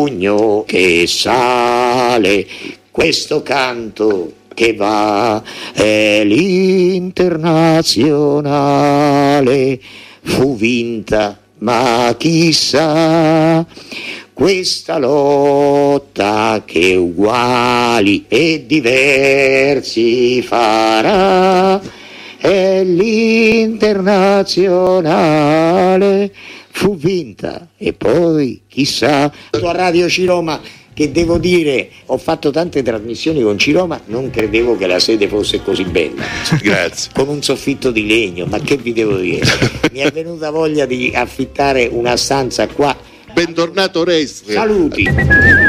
pugno che sale, questo canto che va è l'Internazionale, fu vinta ma chissà questa lotta che uguali e diversi farà, è l'Internazionale, fu vinta e poi chissà. A Radio Ciroma, che devo dire, ho fatto tante trasmissioni con Ciroma, non credevo che la sede fosse così bella. Grazie. Con un soffitto di legno, ma che vi devo dire? Mi è venuta voglia di affittare una stanza qua. Bentornato Resti. Saluti.